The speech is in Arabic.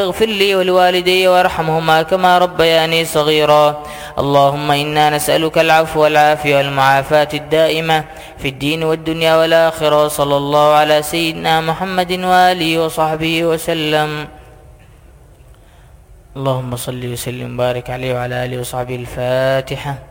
اغفر لي ولوالدي وارحمهما كما ربياني صغيرا. اللهم إنا نسألك العفو والعافية والمعافاة الدائمة في الدين والدنيا والآخرة. صلى الله على سيدنا محمد وآله وصحبه وسلم. اللهم صل وسلم وبارك عليه وعلى آله وصحبه. الفاتحة.